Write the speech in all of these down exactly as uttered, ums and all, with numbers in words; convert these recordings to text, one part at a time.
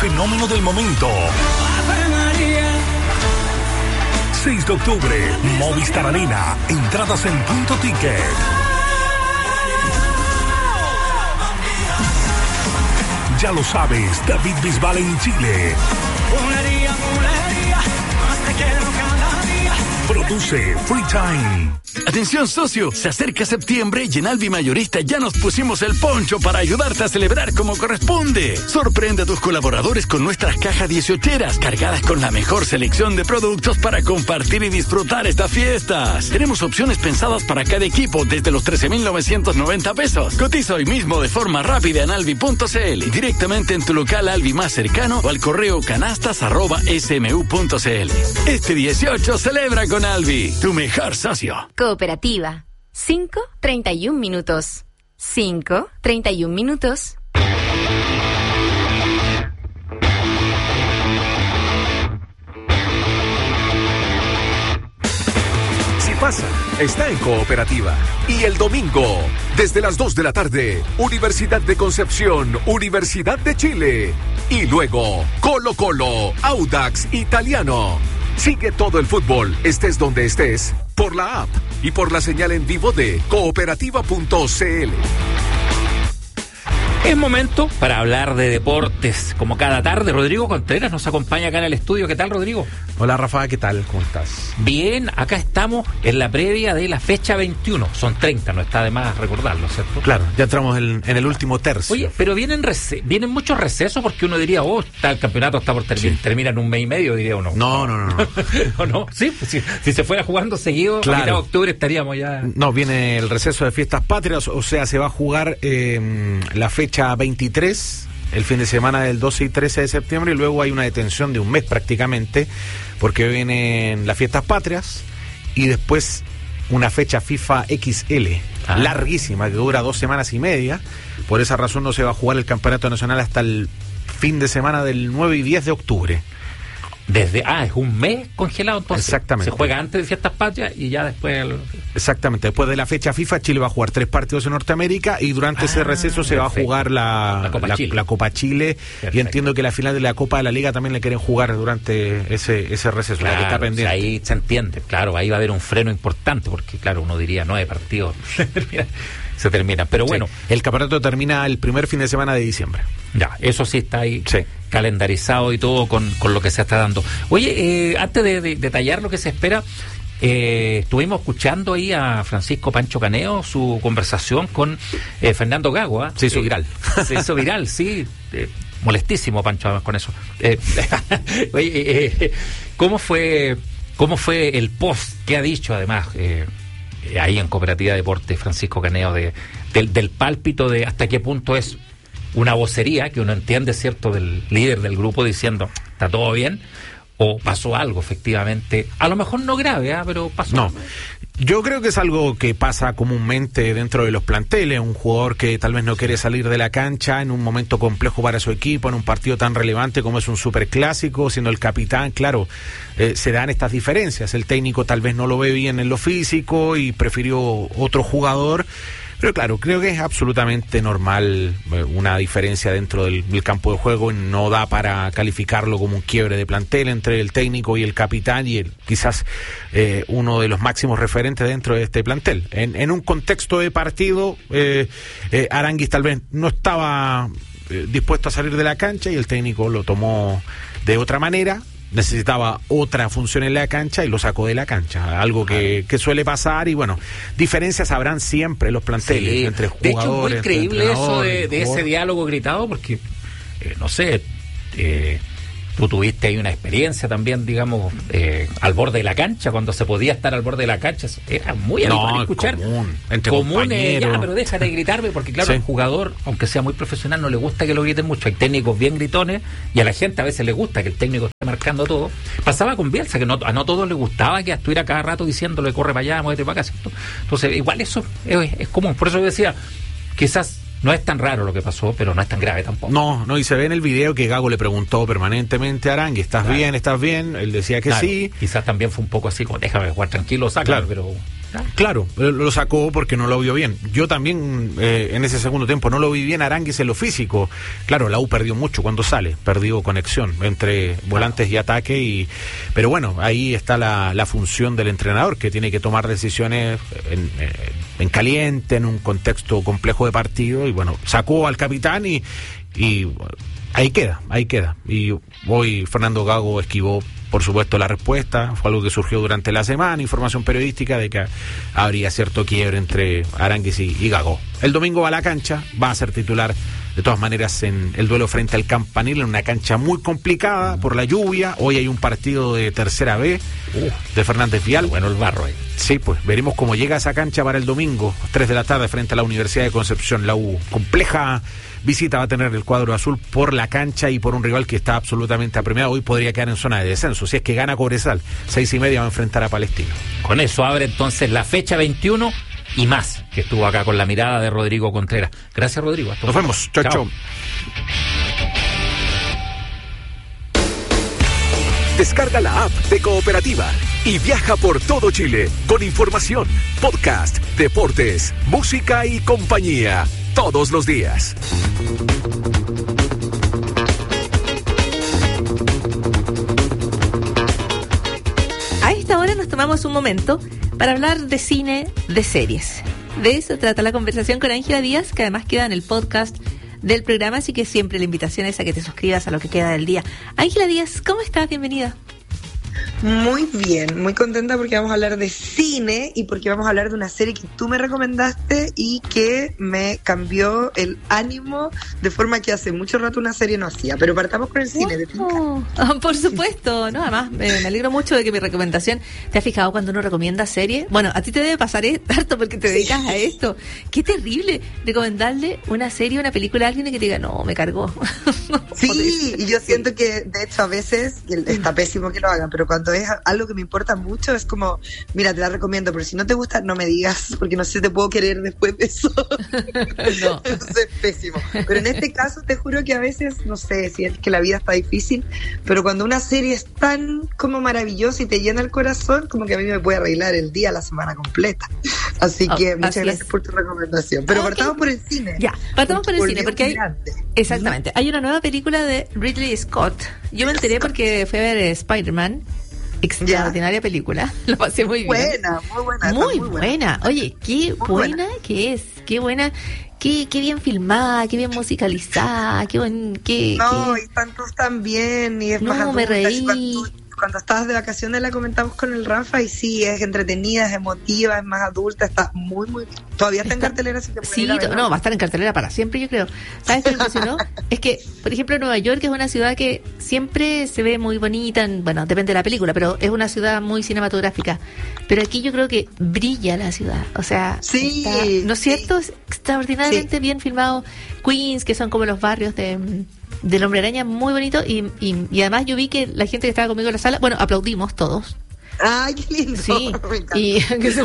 fenómeno del momento. seis de octubre, Movistar Arena. Entradas en Punto Ticket. Ya lo sabes, David Bisbal en Chile. Produce Free Time. Atención, socio, se acerca septiembre y en Alvi Mayorista ya nos pusimos el poncho para ayudarte a celebrar como corresponde. Sorprende a tus colaboradores con nuestras cajas dieciocheras cargadas con la mejor selección de productos para compartir y disfrutar estas fiestas. Tenemos opciones pensadas para cada equipo desde los trece mil novecientos noventa pesos. Cotiza hoy mismo de forma rápida en alvi punto cl, directamente en tu local Alvi más cercano o al correo canastas arroba smu punto cl. Este dieciocho celebra con Alvi, tu mejor socio. Cooperativa. cinco, treinta y un minutos. cinco, treinta y un minutos. Si pasa, está en Cooperativa. Y el domingo, desde las dos de la tarde, Universidad de Concepción, Universidad de Chile. Y luego, Colo Colo, Audax Italiano. Sigue todo el fútbol, estés donde estés, por la app y por la señal en vivo de cooperativa punto cl. Es momento para hablar de deportes, como cada tarde. Rodrigo Contreras nos acompaña acá en el estudio. ¿Qué tal, Rodrigo? Hola, Rafa, ¿qué tal? ¿Cómo estás? Bien, acá estamos en la previa de la fecha veintiuno. Son treinta, no está de más recordarlo, ¿cierto? Claro, ya entramos en, en el último tercio. Oye, pero vienen rece- vienen muchos recesos porque uno diría, oh, está el campeonato está por terminar, sí. Termina en un mes y medio, diría uno. No, no, no. no. ¿O no? Sí, pues, si, si se fuera jugando seguido, claro. A mitad de octubre estaríamos ya... No, viene el receso de fiestas patrias, o sea, se va a jugar eh, la fecha veintitrés, el fin de semana del doce y trece de septiembre, y luego hay una detención de un mes prácticamente, porque vienen las fiestas patrias y después una fecha FIFA X L, ah. larguísima, que dura dos semanas y media. Por esa razón no se va a jugar el campeonato nacional hasta el fin de semana del nueve y diez de octubre. Desde, ah, es un mes congelado entonces. Exactamente. Se juega antes de fiestas patrias y ya después... El... Exactamente, después de la fecha FIFA Chile va a jugar tres partidos en Norteamérica y durante ah, ese receso perfecto. Se va a jugar la, la, Copa, la, Chile. la Copa Chile. Perfecto. Y entiendo que la final de la Copa de la Liga también le quieren jugar durante ese, ese receso, claro, la que está pendiente. O sea, ahí se entiende, claro, ahí va a haber un freno importante porque claro, uno diría nueve partidos se terminan, pero bueno. Sí. El campeonato termina el primer fin de semana de diciembre. Ya, eso sí está ahí sí. calendarizado y todo con, con lo que se está dando. Oye, eh, antes de, de detallar lo que se espera, eh, estuvimos escuchando ahí a Francisco Pancho Caneo, su conversación con eh, Fernando Gago. ¿eh? Se hizo viral. Se hizo viral, sí. Eh, molestísimo Pancho además con eso. Eh, oye, eh, ¿cómo fue cómo fue el post que ha dicho además eh, ahí en Cooperativa Deportes Francisco Caneo de, del, del pálpito de hasta qué punto es una vocería que uno entiende, ¿cierto?, del líder del grupo diciendo está todo bien, o pasó algo efectivamente, a lo mejor no grave, ¿eh? Pero pasó no. algo. Yo creo que es algo que pasa comúnmente dentro de los planteles, un jugador que tal vez no quiere salir de la cancha en un momento complejo para su equipo, en un partido tan relevante como es un superclásico, siendo el capitán, claro, eh, se dan estas diferencias, el técnico tal vez no lo ve bien en lo físico y prefirió otro jugador. Pero claro, creo que es absolutamente normal una diferencia dentro del, del campo de juego, y no da para calificarlo como un quiebre de plantel entre el técnico y el capitán y el, quizás eh, uno de los máximos referentes dentro de este plantel. En, en un contexto de partido, eh, eh, Aranguis tal vez no estaba eh, dispuesto a salir de la cancha y el técnico lo tomó de otra manera. Necesitaba otra función en la cancha y lo sacó de la cancha, algo que, que suele pasar, y bueno, diferencias habrán siempre en los planteles, sí, entre jugadores. De hecho, es muy increíble eso de, de ese diálogo gritado, porque, eh, no sé, eh, tú tuviste ahí una experiencia también, digamos, eh, al borde de la cancha, cuando se podía estar al borde de la cancha, era muy habitual no, escuchar. Común, entre común eh, ya, pero deja de gritarme, porque claro, sí. Al jugador, aunque sea muy profesional, no le gusta que lo griten mucho. Hay técnicos bien gritones, y a la gente a veces le gusta que el técnico esté marcando todo. Pasaba con Bielsa, que no, a no todos les gustaba que estuviera cada rato diciéndole, corre para allá, muévete para acá, ¿cierto? Entonces, igual eso es, es común. Por eso yo decía, quizás no es tan raro lo que pasó, pero no es tan grave tampoco. No, no, y se ve en el video que Gago le preguntó permanentemente a Arangui, ¿estás claro. bien? ¿Estás bien? Él decía que claro. sí. Quizás también fue un poco así, como déjame jugar tranquilo, sácalo, claro. pero... Claro, lo sacó porque no lo vio bien. Yo también eh, en ese segundo tiempo no lo vi bien Aránguiz en lo físico. Claro, la U perdió mucho cuando sale, perdió conexión entre volantes y ataque, y pero bueno, ahí está la, la función del entrenador, que tiene que tomar decisiones en, en caliente, en un contexto complejo de partido, y bueno, sacó al capitán y, y ahí queda, ahí queda. Y hoy Fernando Gago esquivó, por supuesto, la respuesta. Fue algo que surgió durante la semana, información periodística de que habría cierto quiebre entre Aránguiz y, y Gago. El domingo va a la cancha, va a ser titular de todas maneras en el duelo frente al Campanil, en una cancha muy complicada por la lluvia. Hoy hay un partido de tercera B uh, de Fernández Vial. Bueno, el barro ahí. Sí, pues veremos cómo llega esa cancha para el domingo, tres de la tarde, frente a la Universidad de Concepción. La U, compleja visita va a tener el cuadro azul por la cancha y por un rival que está absolutamente apremiado. Hoy podría quedar en zona de descenso. Si es que gana Cobresal, seis y media va a enfrentar a Palestino. Con eso abre entonces la fecha veintiuno y más, que estuvo acá con la mirada de Rodrigo Contreras. Gracias, Rodrigo. Hasta Nos vemos. Chao, chao. Descarga la app de Cooperativa y viaja por todo Chile con información, podcast, deportes, música y compañía todos los días. A esta hora nos tomamos un momento para hablar de cine, de series. De eso trata la conversación con Ángela Díaz, que además queda en el podcast del programa, así que siempre la invitación es a que te suscribas a lo que queda del día. Ángela Díaz, ¿cómo estás? Bienvenida. Muy bien, muy contenta porque vamos a hablar de cine y porque vamos a hablar de una serie que tú me recomendaste y que me cambió el ánimo de forma que hace mucho rato una serie no hacía. Pero partamos con el cine, ¿de tinca? Oh, por supuesto, no, además me, me alegro mucho de que mi recomendación, ¿te has fijado cuando uno recomienda serie? Bueno, a ti te debe pasar harto porque te dedicas sí. a esto. Qué terrible recomendarle una serie, una película a alguien y que te diga, no, me cargó. Sí, y yo siento que de hecho a veces está pésimo que lo hagan, pero cuando es algo que me importa mucho es como, mira, te la recomiendo, pero si no te gusta no me digas, porque no sé si te puedo querer después de eso. No. Eso es pésimo. Pero en este caso te juro que a veces, no sé si es que la vida está difícil, pero cuando una serie es tan como maravillosa y te llena el corazón, como que a mí me puede arreglar el día, la semana completa. Así que oh, muchas así gracias es. por tu recomendación. Pero okay. partamos por el cine. Ya, partamos por, por el cine, porque hay, grande. exactamente, hay una nueva película de Ridley Scott. Yo me enteré porque fui a ver Spider-Man. Extraordinaria ya. película, lo pasé muy bien. Buena, muy buena. Muy, muy buena. buena. Oye, qué muy buena, buena que es, qué buena, qué, qué bien filmada, qué bien musicalizada, qué buen, qué. No, qué... y tantos también, y es no, más adulta. me reí. Cuando, cuando estabas de vacaciones la comentamos con el Rafa y sí, es entretenida, es emotiva, es más adulta, está muy, muy... Todavía está, está en cartelera, así que sí, no, va a estar en cartelera para siempre, yo creo. ¿Sabes qué me impresionó? Es que, por ejemplo, Nueva York es una ciudad que siempre se ve muy bonita, bueno, depende de la película, pero es una ciudad muy cinematográfica. Pero aquí yo creo que brilla la ciudad, o sea, sí, está, ¿no es cierto? Sí. Es extraordinariamente sí. bien filmado. Queens, que son como los barrios de... del Hombre Araña, muy bonito, y, y, y además yo vi que la gente que estaba conmigo en la sala, bueno, aplaudimos todos. ¡Ay, qué lindo! Sí, y,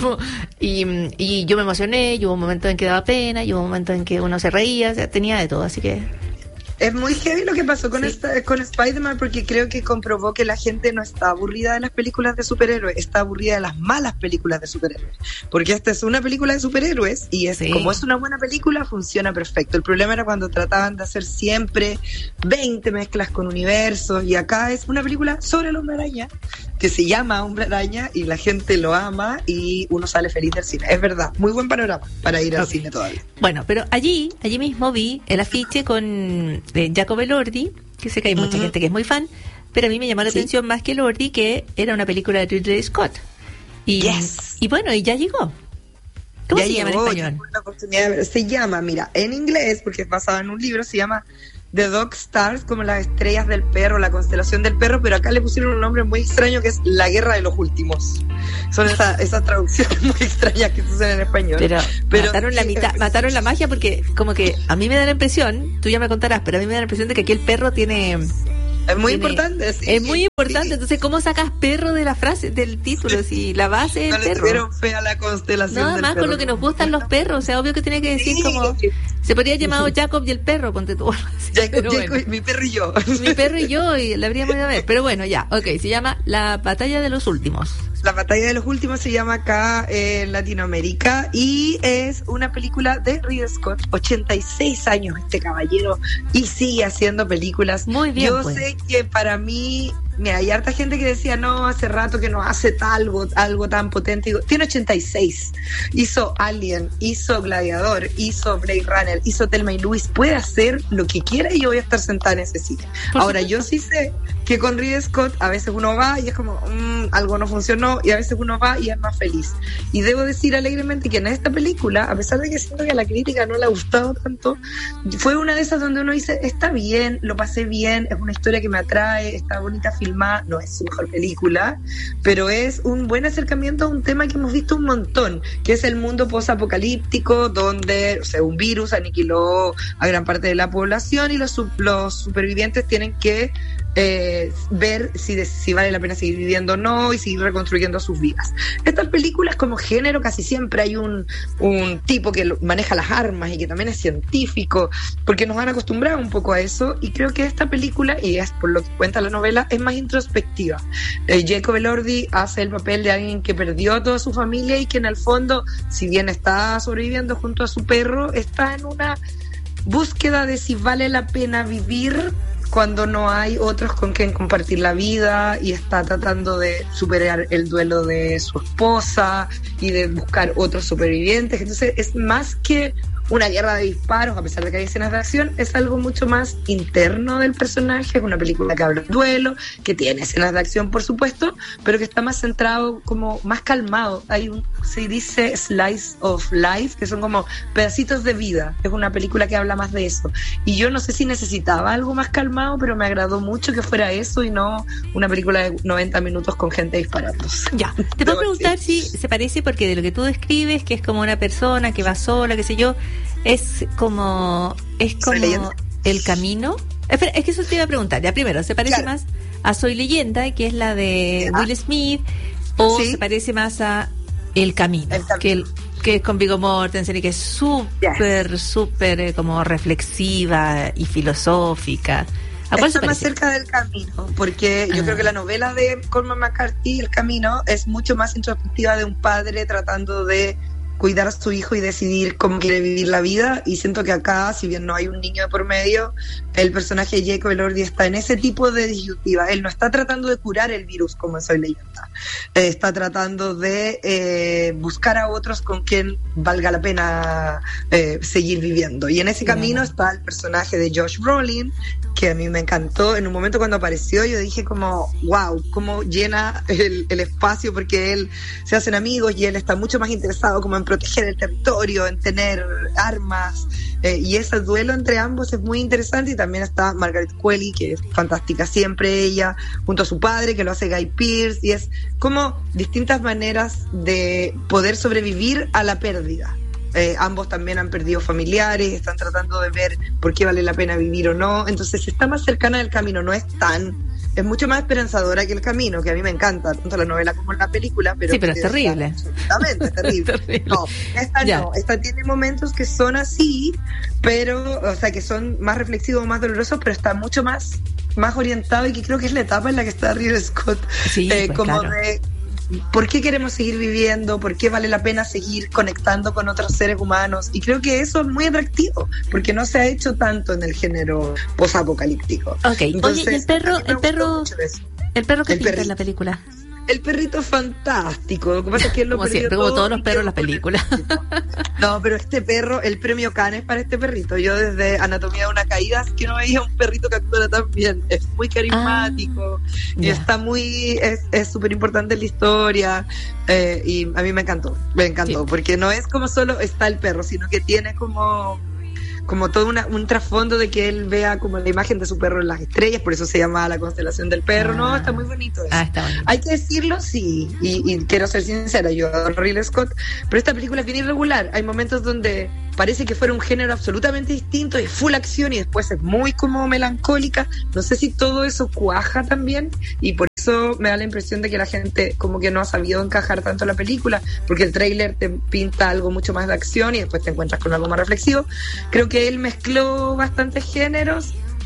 y, y yo me emocioné, y hubo un momento en que daba pena, y hubo un momento en que uno se reía, o sea, tenía de todo, así que... Es muy heavy lo que pasó con, sí. esta, con Spider-Man, porque creo que comprobó que la gente no está aburrida de las películas de superhéroes, está aburrida de las malas películas de superhéroes. Porque esta es una película de superhéroes y es sí. como es una buena película, funciona perfecto. El problema era cuando trataban de hacer siempre veinte mezclas con universos, y acá es una película sobre el Hombre Araña, que se llama Hombre Araña y la gente lo ama y uno sale feliz del cine. Es verdad, muy buen panorama para ir okay. al cine todavía. Bueno, pero allí, allí mismo vi el afiche con... de Jacob Elordi, que sé que hay mucha uh-huh. gente que es muy fan, pero a mí me llamó la sí. atención más que Elordi, que era una película de Ridley Scott. Y, yes. y bueno, y ya llegó. ¿Cómo ya se llama llegó, en español? La oportunidad de ver. Se llama, mira, en inglés, porque es basado en un libro, se llama The Dog Stars, como las estrellas del perro, la constelación del perro, pero acá le pusieron un nombre muy extraño que es La Guerra de los Últimos. Son esas esa traducciones muy extrañas que se usan en español. Pero, pero mataron sí, la mitad, es, mataron la magia, porque como que a mí me da la impresión, tú ya me contarás, pero a mí me da la impresión de que aquí el perro tiene... Es muy tiene, importante, sí. Es muy importante, sí. entonces ¿cómo sacas perro de la frase, del título? Si la base es no el perro. No le tuvieron fe a la constelación Nada del más perro. con lo que nos gustan los perros, o sea, obvio que tiene que decir sí. como... Se podría haber llamado Jacob y el perro, ponte tú. Jacob, Jacob, bueno. Mi perro y yo. Mi perro y yo, y la habríamos ido a ver. Pero bueno, ya, ok, se llama La Batalla de los Últimos. La batalla de los últimos se llama acá en Latinoamérica y es una película de Ridley Scott, ochenta y seis años este caballero y sigue haciendo películas. Muy bien. Yo pues. sé que para mí, mira, hay harta gente que decía, no, hace rato que no hace algo, algo tan potente. Digo, tiene ochenta y seis, hizo Alien, hizo Gladiador, hizo Blade Runner, hizo Thelma y Louise, puede hacer lo que quiera y yo voy a estar sentada en ese cine. Ahora, yo sí sé que con Ridley Scott a veces uno va y es como, mmm, algo no funcionó, y a veces uno va y es más feliz. Y debo decir alegremente que en esta película, a pesar de que siento que a la crítica no le ha gustado tanto, fue una de esas donde uno dice, está bien, lo pasé bien, es una historia que me atrae, está bonita filmada, no es su mejor película, pero es un buen acercamiento a un tema que hemos visto un montón, que es el mundo post-apocalíptico, donde, o sea, un virus aniquiló a gran parte de la población y los, los supervivientes tienen que Eh, ver si, de, si vale la pena seguir viviendo o no y seguir reconstruyendo sus vidas. Estas películas como género casi siempre hay un, un tipo que maneja las armas y que también es científico, porque nos han acostumbrado un poco a eso, y creo que esta película, y es por lo que cuenta la novela, es más introspectiva. eh, Jacob Elordi hace el papel de alguien que perdió a toda su familia y que en el fondo, si bien está sobreviviendo junto a su perro, está en una búsqueda de si vale la pena vivir cuando no hay otros con quien compartir la vida, y está tratando de superar el duelo de su esposa y de buscar otros supervivientes. Entonces es más que una guerra de disparos, a pesar de que hay escenas de acción, es algo mucho más interno del personaje. Es una película que habla de duelo, que tiene escenas de acción, por supuesto, pero que está más centrado, como más calmado. Hay un, se dice slice of life, que son como pedacitos de vida. Es una película que habla más de eso. Y yo no sé si necesitaba algo más calmado, pero me agradó mucho que fuera eso y no una película de noventa minutos con gente disparando. Ya, te puedo preguntar si se parece, porque de lo que tú describes, que es como una persona que va sola, qué sé yo, es como es como El Camino. Espera, es que eso te iba a preguntar. Ya, primero, ¿se parece claro. más a Soy Leyenda, que es la de yeah. Will Smith, o sí. se parece más a El Camino, el Camino. que el, que es con Viggo Mortensen y que es súper, yes. súper eh, como reflexiva y filosófica? ¿A cuál Está se más cerca del Camino, porque yo ah. creo que la novela de Cormac McCarthy, El Camino, es mucho más introspectiva de un padre tratando de cuidar a su hijo y decidir cómo quiere vivir la vida, y siento que acá, si bien no hay un niño de por medio, el personaje de Jacob Elordi está en ese tipo de disyuntiva. Él no está tratando de curar el virus como en Soy Leyenda, eh, está tratando de eh, buscar a otros con quien valga la pena eh, seguir viviendo, y en ese camino está el personaje de Josh Brolin, que a mí me encantó. En un momento cuando apareció yo dije como, wow, cómo llena el, el espacio, porque él se hacen amigos y él está mucho más interesado como en proteger el territorio, en tener armas, eh, y ese duelo entre ambos es muy interesante. Y también está Margaret Qualley, que es fantástica siempre ella, junto a su padre, que lo hace Guy Pearce, y es como distintas maneras de poder sobrevivir a la pérdida. Eh, ambos también han perdido familiares, están tratando de ver por qué vale la pena vivir o no. Entonces está más cercana del Camino, no es tan... Es mucho más esperanzadora que El Camino, que a mí me encanta, tanto la novela como la película. Pero sí, pero es terrible. Absolutamente, es terrible. es terrible. No, esta ya. no, esta tiene momentos que son así, pero, o sea, que son más reflexivos, más dolorosos, pero está mucho más, más orientado, y que creo que es la etapa en la que está Ridley Scott. Sí, eh, pues, como claro. de... ¿Por qué queremos seguir viviendo? ¿Por qué vale la pena seguir conectando con otros seres humanos? Y creo que eso es muy atractivo, porque no se ha hecho tanto en el género posapocalíptico. Ok, entonces, oye, ¿y el perro, el perro, el perro que el pinta en la película? El perrito es fantástico. Lo que pasa es que él lo como siempre, como todos los perros en las películas. No, pero este perro, el premio Cannes para este perrito. Yo desde Anatomía de una Caída que no veía un perrito que actúa tan bien. Es muy carismático ah, y yeah. está muy, es súper importante en la historia, eh, y a mí me encantó, me encantó, sí. porque no es como solo está el perro, sino que tiene como... como todo una, un trasfondo de que él vea como la imagen de su perro en las estrellas, por eso se llama La Constelación del Perro. Ah, no, está muy bonito eso. Ah, está bonito. Hay que decirlo, sí, y, y quiero ser sincera, yo adoro Ridley Scott, pero esta película es bien irregular. Hay momentos donde parece que fuera un género absolutamente distinto y full acción, y después es muy como melancólica. No sé si todo eso cuaja también, y por eso me da la impresión de que la gente como que no ha sabido encajar tanto la película, porque el tráiler te pinta algo mucho más de acción y después te encuentras con algo más reflexivo. Creo que él mezcló bastantes géneros,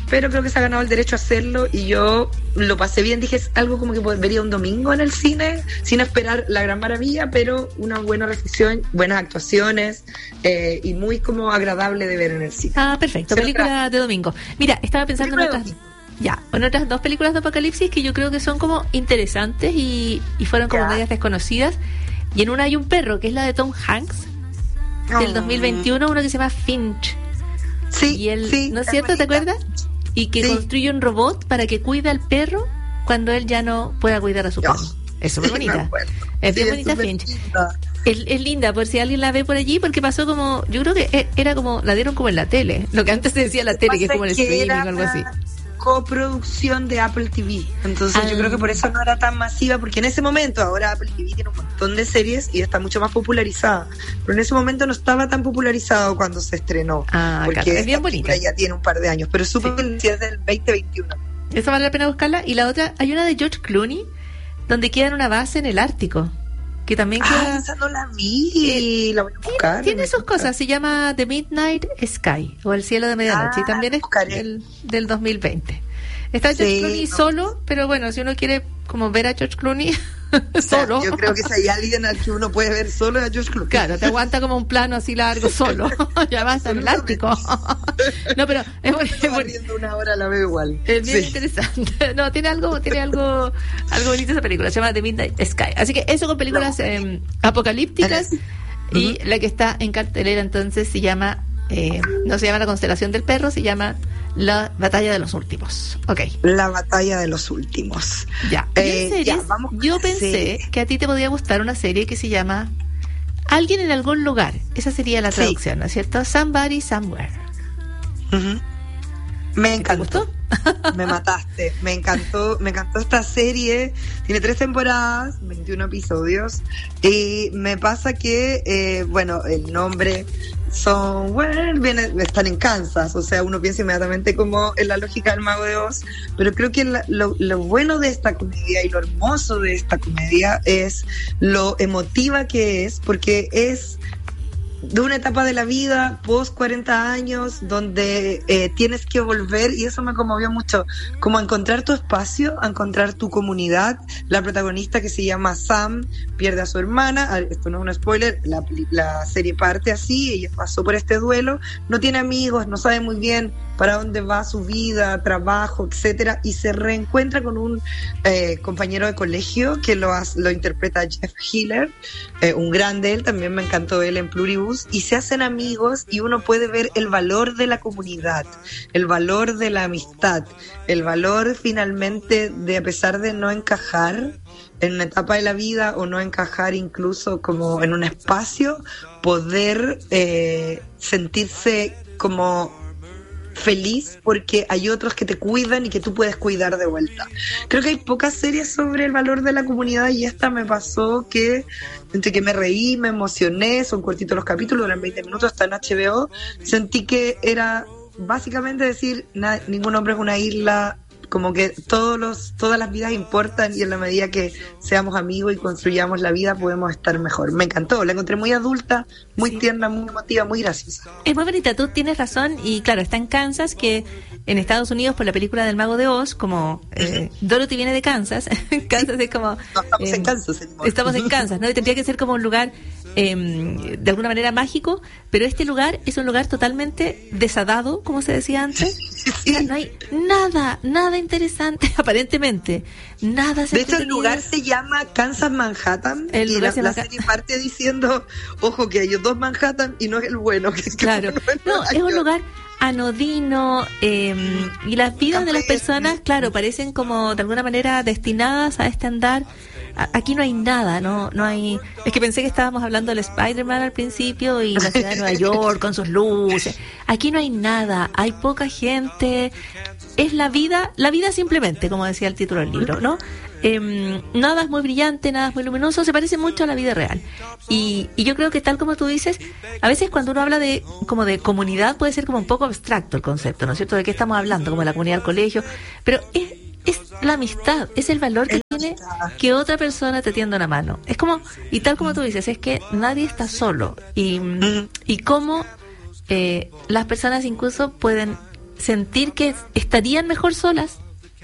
pero creo que se ha ganado el derecho a hacerlo y yo lo pasé bien. Dije, es algo como que vería un domingo en el cine, sin esperar la gran maravilla, pero una buena recepción, buenas actuaciones eh, y muy como agradable de ver en el cine. Ah, perfecto, película de domingo. Mira, estaba pensando en otras, ya, en otras dos películas de apocalipsis que yo creo que son como interesantes y, y fueron como ya. medias desconocidas. Y en una hay un perro, que es la de Tom Hanks, del oh. dos mil veintiuno, uno que se llama Finch. Sí, y él, sí, ¿no es cierto? bonita. ¿Te acuerdas? Y que sí. construye un robot para que cuide al perro cuando él ya no pueda cuidar a su perro. Oh. Es súper bonita. Es bien sí, bonita, es Finch. Es, es linda, por si alguien la ve por allí, porque pasó como, yo creo que era como, la dieron como en la tele, lo que antes se decía la tele, que es como el streaming o algo así. Coproducción de Apple T V, entonces ah. yo creo que por eso no era tan masiva, porque en ese momento, ahora Apple T V tiene un montón de series y está mucho más popularizada, pero en ese momento no estaba tan popularizado cuando se estrenó, ah, porque claro. Es bien bonita, ya tiene un par de años, pero súper sí. es del veinte veintiuno. Eso vale la pena buscarla. Y la otra, hay una de George Clooney donde queda en una base en el Ártico, que también queda... Ah, esa no la vi, la voy a buscar. Tiene, tiene sus cosas, se llama The Midnight Sky, o El cielo de medianoche, ah, y también es del, del dos mil veinte. Está George sí, Clooney no. solo, pero bueno, si uno quiere como ver a George Clooney solo. O sea, yo creo que si hay alguien al que uno puede ver solo es a George Clooney. Claro, te aguanta como un plano así largo solo. Ya vas al Ártico. No, pero es bonito. Viendo una hora la veo igual. Es bien sí. interesante. No, tiene algo, tiene algo, algo bonito esa película. Se llama The Midnight Sky. Así que eso con películas no. eh, apocalípticas. Uh-huh. Y la que está en cartelera entonces se llama, eh, no se llama La Constelación del Perro, se llama La Batalla de los Últimos. Ok. La Batalla de los Últimos. Ya. Eh, en series, ya vamos yo pensé sí. que a ti te podía gustar una serie que se llama Alguien en algún lugar. Esa sería la traducción, sí. ¿no es cierto? Somebody Somewhere. Uh-huh. Me encantó. Me mataste. Me encantó, me encantó esta serie. Tiene tres temporadas, veintiuno episodios. Y me pasa que, eh, bueno, el nombre Somewhere viene, están en Kansas. O sea, uno piensa inmediatamente como en la lógica del Mago de Oz. Pero creo que la, lo, lo bueno de esta comedia y lo hermoso de esta comedia es lo emotiva que es, porque es de una etapa de la vida post cuarenta años donde eh, tienes que volver, y eso me conmovió mucho, como a encontrar tu espacio, a encontrar tu comunidad. La protagonista, que se llama Sam, pierde a su hermana. Esto no es un spoiler, la, la serie parte así. Ella pasó por este duelo, no tiene amigos, no sabe muy bien para dónde va su vida, trabajo, etcétera, y se reencuentra con un eh, compañero de colegio que lo, lo interpreta Jeff Hiller, eh, un grande. Él también me encantó él en Pluribus, y se hacen amigos y uno puede ver el valor de la comunidad, el valor de la amistad, el valor finalmente de, a pesar de no encajar en una etapa de la vida o no encajar incluso como en un espacio, poder eh, sentirse como feliz porque hay otros que te cuidan y que tú puedes cuidar de vuelta. Creo que hay pocas series sobre el valor de la comunidad, y esta me pasó que entre que me reí, me emocioné, son cortitos los capítulos, duran veinte minutos, está en H B O, sentí que era básicamente decir, na, ningún hombre es una isla, como que todos los, todas las vidas importan, y en la medida que seamos amigos y construyamos la vida podemos estar mejor. Me encantó, la encontré muy adulta, muy sí. tierna, muy emotiva, muy graciosa. Es muy bonita, tú tienes razón, y claro, está en Kansas, que en Estados Unidos por la película del Mago de Oz, como eh, uh-huh. Dorothy viene de Kansas, Kansas es como... No, estamos eh, en Kansas. Anymore. Estamos en Kansas, ¿no? Y tendría que ser como un lugar eh, de alguna manera mágico, pero este lugar es un lugar totalmente desadado, como se decía antes. Sí. O sea, no hay nada, nada interesante, aparentemente. Nada. De hecho, el lugar se llama Kansas Manhattan, el y la, la serie parte diciendo, ojo, que hay dos Manhattan y no es el bueno. Que es claro. Que no, no es un lugar anodino, eh, y las vidas de las personas, claro, parecen como de alguna manera destinadas a este andar. Aquí no hay nada, no no hay. Es que pensé que estábamos hablando del Spider-Man al principio y la ciudad de Nueva York con sus luces. Aquí no hay nada, hay poca gente. Es la vida, la vida simplemente, como decía el título del libro, ¿no? Eh, nada es muy brillante, nada es muy luminoso, se parece mucho a la vida real. Y, y yo creo que tal como tú dices, a veces cuando uno habla de como de comunidad puede ser como un poco abstracto el concepto, ¿no es cierto? ¿De qué estamos hablando? Como la comunidad del colegio, pero es es la amistad, es el valor que tiene que otra persona te tienda una mano. Es como, y tal como tú dices, es que nadie está solo, y, y cómo eh, las personas incluso pueden sentir que estarían mejor solas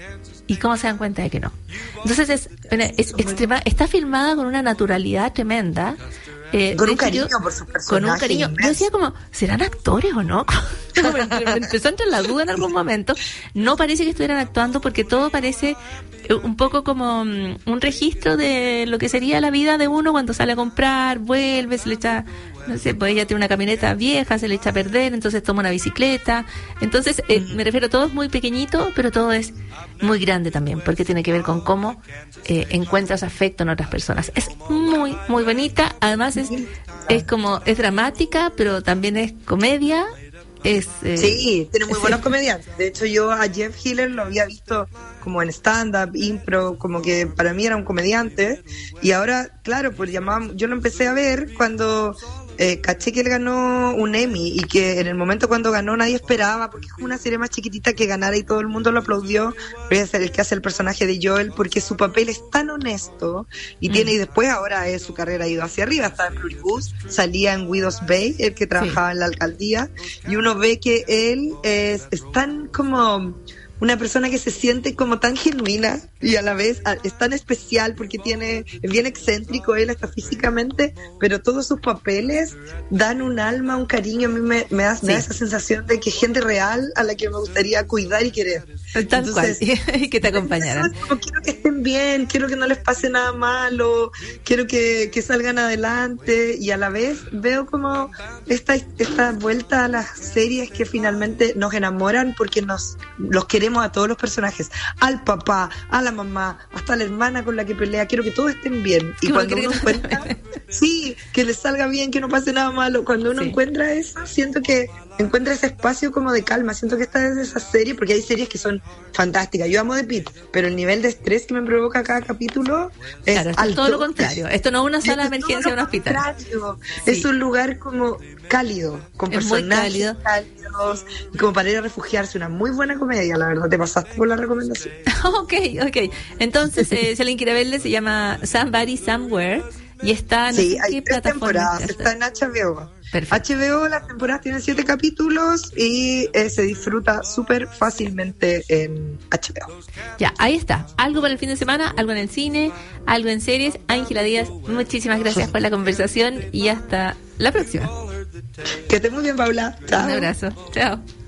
y cómo se dan cuenta de que no. Entonces es, es extrema, está filmada con una naturalidad tremenda. Eh, con un hecho, cariño yo, por sus personajes. Con un cariño. Inmenso. Yo decía como, ¿serán actores o no? me, me empezó a entrar la duda en algún momento. No parece que estuvieran actuando porque todo parece un poco como um, un registro de lo que sería la vida de uno cuando sale a comprar, vuelve, se le echa, no sé, pues ella tiene una camioneta vieja, se le echa a perder, entonces toma una bicicleta. Entonces, eh, me refiero, todo es muy pequeñito, pero todo es muy grande también, porque tiene que ver con cómo eh, encuentras afecto en otras personas. Es muy, muy bonita, además es, es como, es dramática, pero también es comedia. Es, eh, sí, tiene muy sí. buenos comediantes. De hecho, yo a Jeff Hiller lo había visto como en stand-up, impro, como que para mí era un comediante. Y ahora, claro, pues llamamos, yo lo empecé a ver cuando eh, caché que él ganó un Emmy y que en el momento cuando ganó nadie esperaba, porque es una serie más chiquitita, que ganara y todo el mundo lo aplaudió. Pero es el que hace el personaje de Joel, porque su papel es tan honesto y mm. tiene, y después ahora eh, su carrera ha ido hacia arriba. Estaba en Pluribus, salía en Widows Bay, el que trabajaba sí. en la alcaldía, y uno ve que él es, es tan como una persona que se siente como tan genuina y a la vez es tan especial porque tiene, es bien excéntrico él hasta físicamente, pero todos sus papeles dan un alma, un cariño. A mí me, me, da, sí. me da esa sensación de que gente real a la que me gustaría cuidar y querer. Tal Entonces, cual, y que te acompañaran. Como, quiero que estén bien, quiero que no les pase nada malo, quiero que, que salgan adelante, y a la vez veo como esta, esta vuelta a las series que finalmente nos enamoran porque nos los queremos a todos los personajes, al papá, a la mamá, hasta la hermana con la que pelea. Quiero que todos estén bien, y cuando uno encuentra sí, que les salga bien, que no pase nada malo, cuando uno sí. encuentra eso, siento que encuentra ese espacio como de calma. Siento que esta es de esas series, porque hay series que son fantásticas, yo amo The Pitt, pero el nivel de estrés que me provoca cada capítulo es claro, esto alto. Es todo lo contrario, esto no es una sala de emergencia de un hospital, sí. es un lugar como cálido, con es personajes cálidos, y como para ir a refugiarse. Una muy buena comedia, la verdad. Te pasaste por la recomendación. ok, ok, entonces eh, si alguien quiere verle, se llama Somebody Somewhere y está en sí, ¿qué hay tres temporadas, está en H B O. Perfecto. H B O, las temporadas tienen siete capítulos y eh, se disfruta súper fácilmente en H B O. Ya, ahí está. Algo para el fin de semana, algo en el cine, algo en series. Ángela Díaz, muchísimas gracias por la conversación y hasta la próxima. Que estés muy bien, Paula. Chao. Un abrazo. Chao.